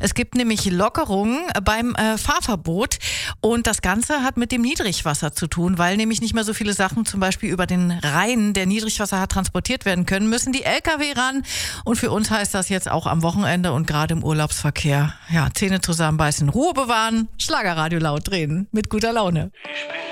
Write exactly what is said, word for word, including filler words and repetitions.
Es gibt nämlich Lockerungen beim äh, Fahrverbot und das Ganze hat mit dem Niedrigwasser zu tun, weil nämlich nicht mehr so viele Sachen zum Beispiel über den Rhein, der Niedrigwasser hat, transportiert werden können, müssen die L K W ran und für uns heißt das jetzt auch am Wochenende und gerade im Urlaubsverkehr, ja, Zähne zusammenbeißen, Ruhe bewahren, Schlagerradio laut drehen, mit guter Laune. Ich bin